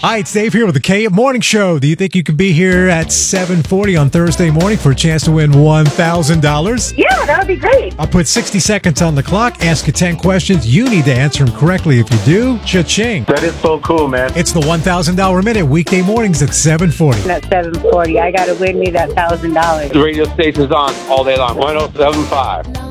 Hi, it's Dave here with the K Morning Show. Do you think you could be here at 7:40 on Thursday morning for a chance to win $1,000? Yeah, that would be great. I'll put 60 seconds on the clock, ask you 10 questions. You need to answer them correctly. If you do, cha-ching. That is so cool, man. It's the $1,000 minute, weekday mornings at 7:40. At 7:40, I got to win me that $1,000. The radio station's on all day long. 107.5.